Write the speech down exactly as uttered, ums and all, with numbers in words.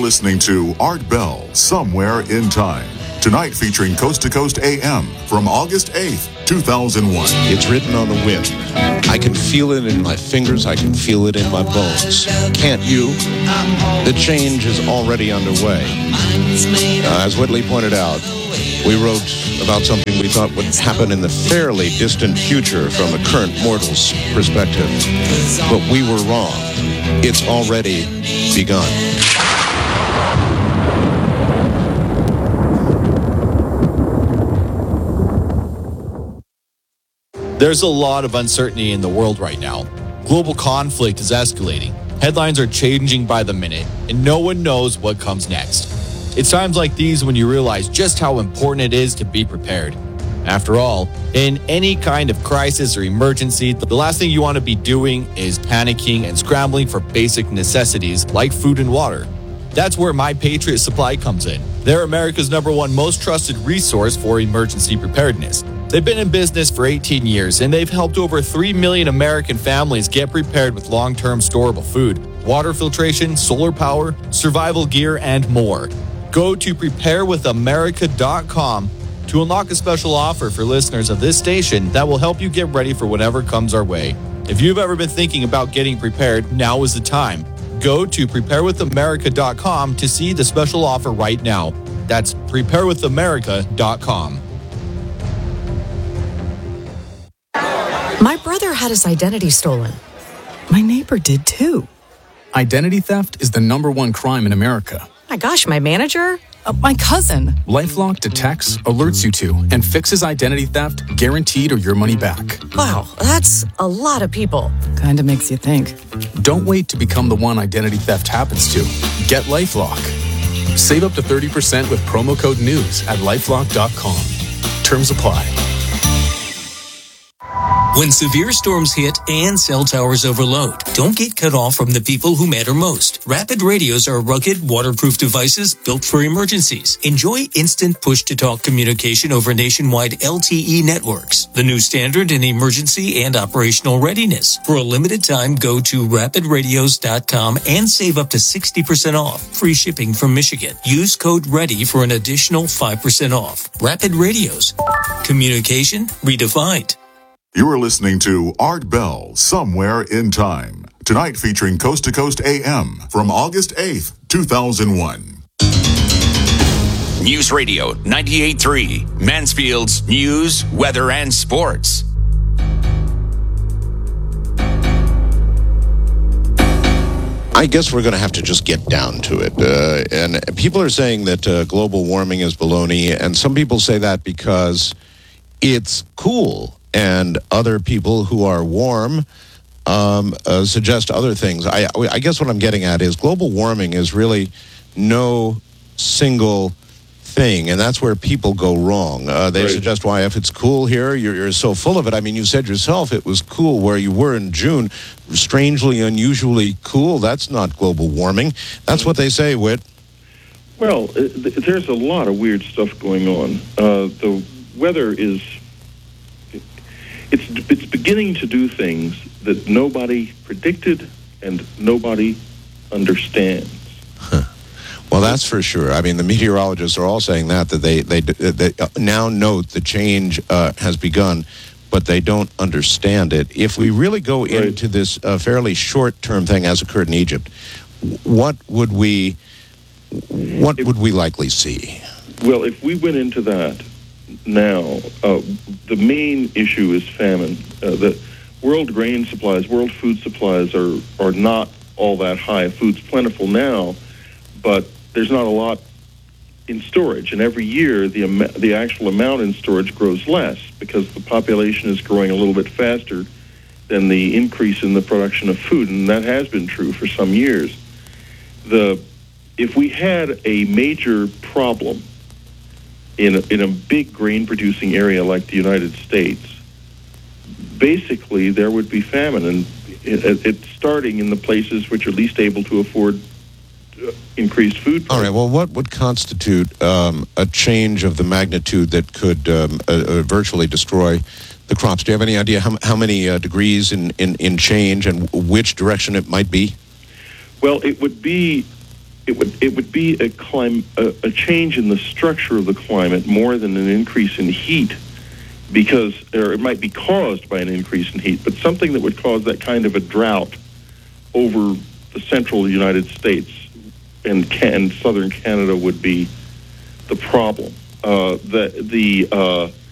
listening to Art Bell, Somewhere in Time. Tonight featuring Coast to Coast A M from August eighth, two thousand one. It's written on the wind. I can feel it in my fingers. I can feel it in my bones. Can't you? The change is already underway. Uh, as Whitley pointed out, we wrote about something we thought would happen in the fairly distant future from a current mortal's perspective. But we were wrong. It's already begun. There's a lot of uncertainty in the world right now. Global conflict is escalating. Headlines are changing by the minute, and no one knows what comes next. It's times like these when you realize just how important it is to be prepared. After all, in any kind of crisis or emergency, the last thing you want to be doing is panicking and scrambling for basic necessities like food and water. That's where My Patriot Supply comes in. They're America's number one most trusted resource for emergency preparedness. They've been in business for eighteen years, and they've helped over three million American families get prepared with long-term storable food, water filtration, solar power, survival gear, and more. Go to prepare with america dot com to unlock a special offer for listeners of this station that will help you get ready for whatever comes our way. If you've ever been thinking about getting prepared, now is the time. Go to prepare with america dot com to see the special offer right now. That's prepare with america dot com. My brother had his identity stolen. My neighbor did too. Identity theft is the number one crime in America. My gosh, my manager? Uh, my cousin. LifeLock detects, alerts you to, and fixes identity theft guaranteed or your money back. Wow, that's a lot of people. Kinda makes you think. Don't wait to become the one identity theft happens to. Get LifeLock. Save up to thirty percent with promo code NEWS at lifelock dot com. Terms apply. When severe storms hit and cell towers overload, don't get cut off from the people who matter most. Rapid radios are rugged, waterproof devices built for emergencies. Enjoy instant push-to-talk communication over nationwide L T E networks, the new standard in emergency and operational readiness. For a limited time, go to rapid radios dot com and save up to sixty percent off. Free shipping from Michigan. Use code READY for an additional five percent off. Rapid Radios. Communication redefined. You are listening to Art Bell, Somewhere in Time. Tonight featuring Coast to Coast A M from August eighth, two thousand one. News Radio ninety-eight point three, Mansfield's news, weather, and sports. I guess we're going to have to just get down to it. Uh, and people are saying that uh, global warming is baloney, and some people say that because it's cool. And other people who are warm um, uh, suggest other things. I, I guess what I'm getting at is global warming is really no single thing, and that's where people go wrong. Uh, they right. suggest, why, if it's cool here, you're, you're so full of it. I mean, you said yourself it was cool where you were in June, strangely, unusually cool. That's not global warming. That's what they say, Whit. Well, uh, there's a lot of weird stuff going on. Uh, the weather is... It's it's beginning to do things that nobody predicted and nobody understands. Huh. Well, that's for sure. I mean, the meteorologists are all saying that, that they, they, they now note the change uh, has begun, but they don't understand it. If we really go right. into this uh, fairly short-term thing as occurred in Egypt, what would we, what if, would we likely see? Well, if we went into that, now, uh, the main issue is famine. Uh, the world grain supplies, world food supplies are, are not all that high. Food's plentiful now, but there's not a lot in storage. And every year, the am- the actual amount in storage grows less because the population is growing a little bit faster than the increase in the production of food, and that has been true for some years. The if we had a major problem in a, in a big grain-producing area like the United States, basically there would be famine, and it, it's starting in the places which are least able to afford uh, increased food prices. All right, well, what would constitute um, a change of the magnitude that could um, uh, uh, virtually destroy the crops? Do you have any idea how, how many uh, degrees in, in, in change and which direction it might be? Well, it would be it would it would be a, clim- a, a change in the structure of the climate more than an increase in heat, because or it might be caused by an increase in heat, but something that would cause that kind of a drought over the central United States and, and southern Canada would be the problem. Uh, the the uh,